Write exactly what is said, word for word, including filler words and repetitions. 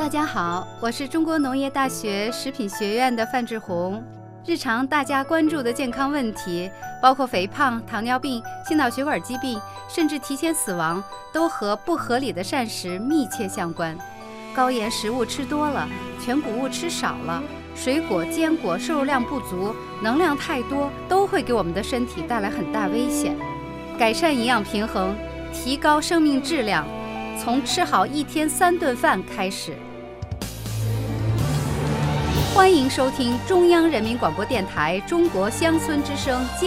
大家好，我是中国农业大学食品学院的范志红。日常大家关注的健康问题，包括肥胖、糖尿病、心脑血管疾病，甚至提前死亡，都和不合理的膳食密切相关。高盐食物吃多了，全谷物吃少了，水果、坚果摄入量不足，能量太多，都会给我们的身体带来很大危险。改善营养平衡，提高生命质量，从吃好一天三顿饭开始。欢迎收听中央人民广播电台中国乡村之声。